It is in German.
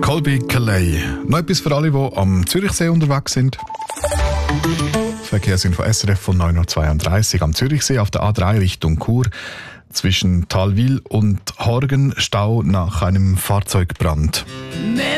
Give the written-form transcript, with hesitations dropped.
Colby Calais. Noch etwas für alle, die am Zürichsee unterwegs sind. Verkehrsinfo SRF von 9.32 Uhr am Zürichsee auf der A3 Richtung Chur. Zwischen Talwil und Horgen Stau nach einem Fahrzeugbrand.